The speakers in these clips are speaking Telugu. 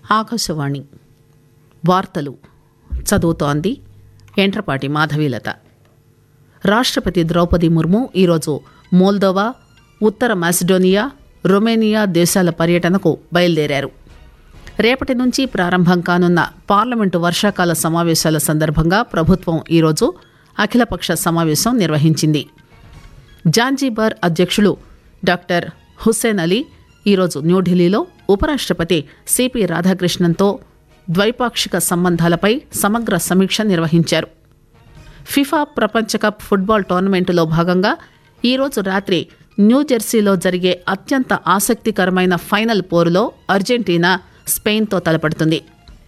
ఆకాశవాణి వార్తలు చదువుతోంది ఎంట్రపాటి మాధవీలత. రాష్ట్రపతి ద్రౌపది ముర్ము ఈరోజు మోల్దోవా, ఉత్తర మాసిడోనియా, రొమేనియా దేశాల పర్యటనకు బయలుదేరారు. రేపటి నుంచి ప్రారంభం కానున్న పార్లమెంటు వర్షాకాల సమావేశాల సందర్భంగా ప్రభుత్వం ఈరోజు అఖిలపక్ష సమావేశం నిర్వహించింది. జాంజీబార్ అధ్యక్షులు డాక్టర్ హుస్సేన్ అలీ ఈరోజు న్యూఢిల్లీలో ఉపరాష్ట్రపతి సిపి రాధాకృష్ణన్తో ద్వైపాక్షిక సంబంధాలపై సమగ్ర సమీక్ష నిర్వహించారు. ఫిఫా ప్రపంచ కప్ ఫుట్బాల్ టోర్నమెంటులో భాగంగా ఈరోజు రాత్రి న్యూజెర్సీలో జరిగే అత్యంత ఆసక్తికరమైన ఫైనల్ పోరులో అర్జెంటీనా స్పెయిన్తో తలపడుతుంది.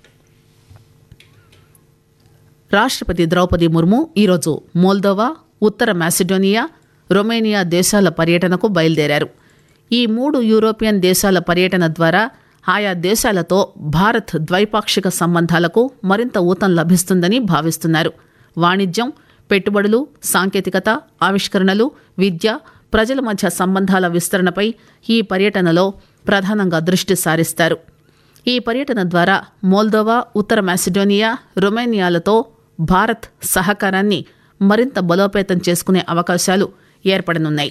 రాష్ట్రపతి ద్రౌపది ముర్ము ఈరోజు మోల్దోవా, ఉత్తర మాసిడోనియా, రొమేనియా దేశాల పర్యటనకు బయలుదేరారు. ఈ 3 యూరోపియన్ దేశాల పర్యటన ద్వారా ఆయా దేశాలతో భారత్ ద్వైపాక్షిక సంబంధాలకు మరింత ఊతం లభిస్తుందని భావిస్తున్నారు. వాణిజ్యం, పెట్టుబడులు, సాంకేతికత, ఆవిష్కరణలు, విద్య, ప్రజల మధ్య సంబంధాల విస్తరణపై ఈ పర్యటనలో ప్రధానంగా దృష్టి సారిస్తారు. ఈ పర్యటన ద్వారా మోల్దోవా, ఉత్తర మాసిడోనియా, రొమేనియాలతో భారత్ సహకారాన్ని మరింత బలోపేతం చేసుకునే అవకాశాలు ఏర్పడనున్నాయి.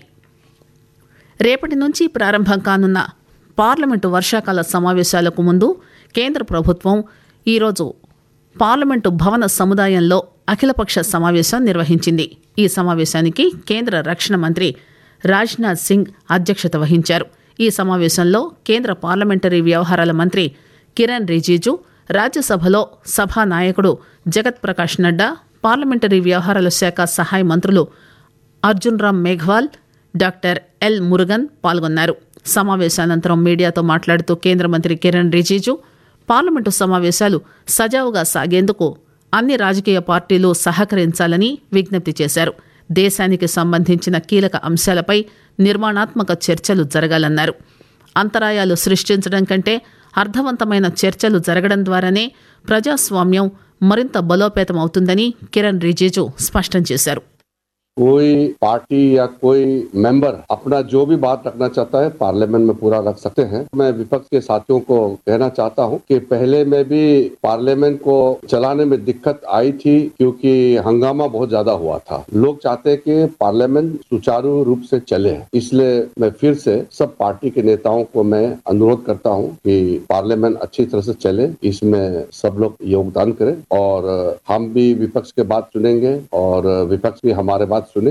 రేపటి నుంచి ప్రారంభం కానున్న పార్లమెంటు వర్షాకాల సమావేశాలకు ముందు కేంద్ర ప్రభుత్వం ఈరోజు పార్లమెంటు భవన సముదాయంలో అఖిలపక్ష సమావేశం నిర్వహించింది. ఈ సమావేశానికి కేంద్ర రక్షణ మంత్రి రాజ్నాథ్ సింగ్ అధ్యక్షత వహించారు. ఈ సమావేశంలో కేంద్ర పార్లమెంటరీ వ్యవహారాల మంత్రి కిరణ్ రిజిజు, రాజ్యసభలో సభా నాయకుడు జగత్ ప్రకాష్ నడ్డా, పార్లమెంటరీ వ్యవహారాల శాఖ సహాయ మంత్రులు అర్జున్ రామ్ మేఘ్వాల్, డాక్టర్ ఎల్ మురుగన్ పాల్గొన్నారు. సమావేశానంతరం మీడియాతో మాట్లాడుతూ కేంద్ర మంత్రి కిరణ్ రిజిజు పార్లమెంటు సమావేశాలు సజావుగా సాగేందుకు అన్ని రాజకీయ పార్టీలు సహకరించాలని విజ్ఞప్తి చేశారు. దేశానికి సంబంధించిన కీలక అంశాలపై నిర్మాణాత్మక చర్చలు జరగాలన్నారు. అంతరాయాలు సృష్టించడం కంటే అర్థవంతమైన చర్చలు జరగడం ద్వారానే ప్రజాస్వామ్యం మరింత బలోపేతం అవుతుందని కిరణ్ రిజిజు స్పష్టం చేశారు. कोई पार्टी या कोई मेंबर अपना जो भी बात रखना चाहता है पार्लियामेंट में पूरा रख सकते हैं. मैं विपक्ष के साथियों को कहना चाहता हूं कि पहले में भी पार्लियामेंट को चलाने में दिक्कत आई थी क्योंकि हंगामा बहुत ज्यादा हुआ था. लोग चाहते हैं कि पार्लियामेंट सुचारू रूप से चले. इसलिए मैं फिर से सब पार्टी के नेताओं को मैं अनुरोध करता हूं कि पार्लियामेंट अच्छी तरह से चले, इसमें सब लोग योगदान करें और हम भी विपक्ष के बात सुनेंगे और विपक्ष भी हमारे बात सुने.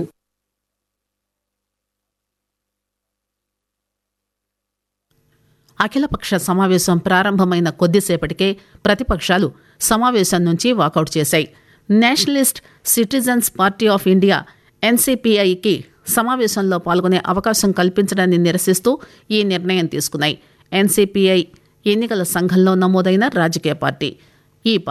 అఖిలపక్ష సమావేశం ప్రారంభమైన కొద్దిసేపటికే ప్రతిపక్షాలు సమావేశం నుంచి వాకౌట్ చేశాయి. Nationalist citizens party of India ఎన్సీపీఐకి సమావేశంలో పాల్గొనే అవకాశం కల్పించడాన్ని నిరసిస్తూ ఈ నిర్ణయం తీసుకున్నాయి. ఎన్సీపీఐ ఎన్నికల సంఘంలో నమోదైన రాజకీయ పార్టీ. ఈ